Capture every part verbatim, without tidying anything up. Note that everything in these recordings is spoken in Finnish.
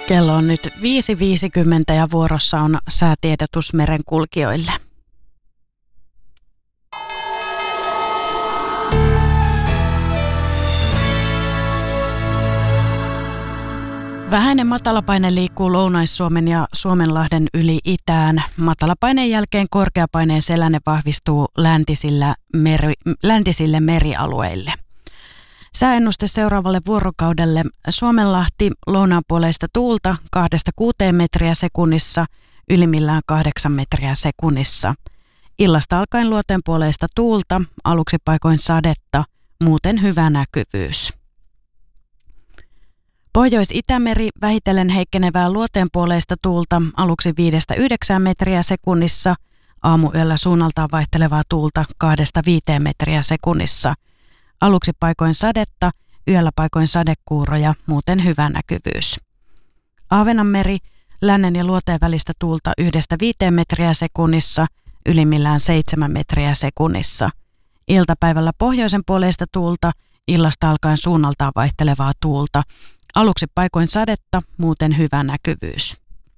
Kello on nyt viisi viisikymmentä ja vuorossa on säätiedotus merenkulkijoille. Vähäinen matalapaine liikkuu Lounais-Suomen ja Suomenlahden yli itään. Matalapaineen jälkeen korkeapaineen selänne vahvistuu läntisillä meri, läntisille merialueille. Sääennuste seuraavalle vuorokaudelle: Suomenlahti lounaanpuoleista tuulta kahdesta kuuteen metriä sekunnissa, ylimmillään kahdeksan metriä sekunnissa. Illasta alkaen luoteenpuoleista tuulta, aluksi paikoin sadetta, muuten hyvä näkyvyys. Pohjois-Itämeri vähitellen heikkenevää luoteenpuoleista tuulta, aluksi viidestä yhdeksään metriä sekunnissa, aamuyöllä suunnaltaan vaihtelevaa tuulta kahdesta viiteen metriä sekunnissa. Aluksi paikoin sadetta, yöllä paikoin sadekuuroja, muuten hyvä näkyvyys. Ahvenanmeri, lännen ja luoteen välistä tuulta yhdestä viiteen metriä sekunnissa, ylimmillään seitsemän metriä sekunnissa. Iltapäivällä pohjoisen puoleista tuulta, illasta alkaen suunnaltaan vaihtelevaa tuulta. Aluksi paikoin sadetta, muuten hyvä näkyvyys.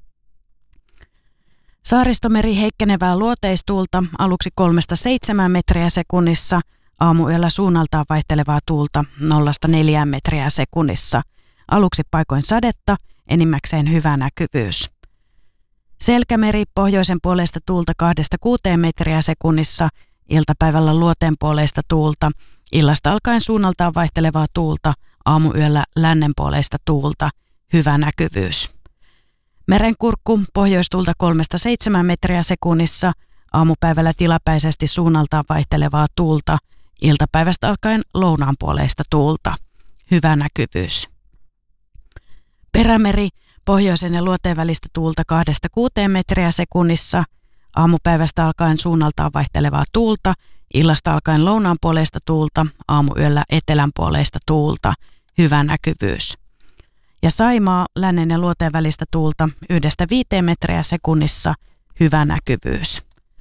Saaristomeri heikkenevää luoteistuulta, aluksi kolmesta seitsemään metriä sekunnissa, aamuyöllä suunnaltaan vaihtelevaa tuulta nollasta neljään metriä sekunnissa. Aluksi paikoin sadetta, enimmäkseen hyvä näkyvyys. Selkämeri pohjoisen puoleista tuulta kahdesta kuuteen metriä sekunnissa, iltapäivällä luoteen puoleista tuulta, illasta alkaen suunnaltaan vaihtelevaa tuulta, aamuyöllä lännenpuoleista tuulta, hyvä näkyvyys. Merenkurkku pohjoistuulta kolmesta seitsemään metriä sekunnissa, aamupäivällä tilapäisesti suunnaltaan vaihtelevaa tuulta, iltapäivästä alkaen lounaanpuoleista tuulta, hyvä näkyvyys. Perämeri pohjoisen ja luoteen välistä tuulta kahdesta kuuteen metriä sekunnissa, aamupäivästä alkaen suunnaltaan vaihtelevaa tuulta, illasta alkaen lounaanpuoleista tuulta, aamuyöllä etelänpuoleista tuulta, hyvä näkyvyys. Ja Saimaa lännen ja luoteen välistä tuulta yhdestä viiteen metriä sekunnissa, hyvä näkyvyys.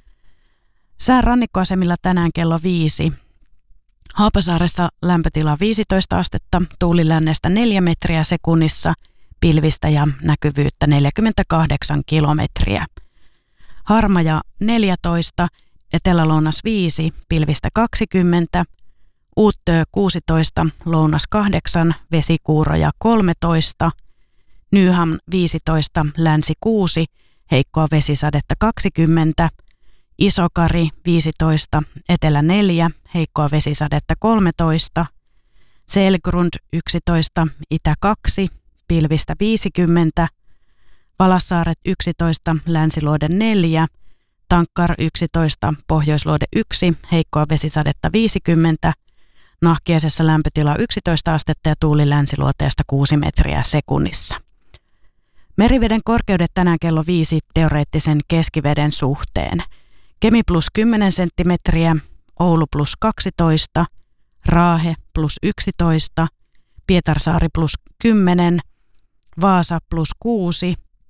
Sään rannikkoasemilla tänään kello viisi. Haapasaaressa lämpötila viisitoista astetta, tuuli lännestä neljä metriä sekunnissa, pilvistä ja näkyvyyttä neljäkymmentäkahdeksan kilometriä. Harmaja neljätoista, Etelä-Lounas viisi, pilvistä kaksikymmentä, Uuttöö kuusitoista, Lounas kahdeksan, vesikuuroja kolmetoista, Nyham viisitoista, Länsi kuusi, heikkoa vesisadetta kaksikymmentä, Isokari viisitoista, Etelä neljä, heikkoa vesisadetta kolmetoista, Selgrund yksitoista, Itä kaksi, pilvistä viisikymmentä, Valassaaret yksitoista, Länsiluode neljä, Tankkar yksitoista, Pohjoisluode yksi, heikkoa vesisadetta viisikymmentä, Nahkiaisessa lämpötila yksitoista astetta ja tuuli länsiluoteesta kuusi metriä sekunnissa. Meriveden korkeudet tänään kello viisi teoreettisen keskiveden suhteen. Kemi plus kymmenen senttimetriä, Oulu plus kaksitoista, Raahe plus yksitoista, Pietarsaari plus kymmenen, Vaasa plus kuusi,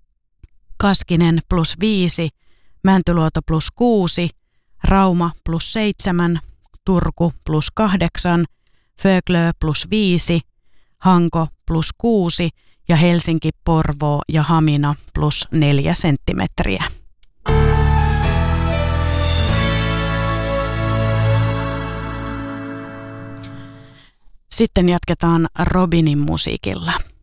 Kaskinen plus viisi, Mäntyluoto plus kuusi, Rauma plus seitsemän, Turku plus kahdeksan, Föglö plus viisi, Hanko plus kuusi ja Helsinki, Porvoo ja Hamina plus neljä senttimetriä. Sitten jatketaan Robinin musiikilla.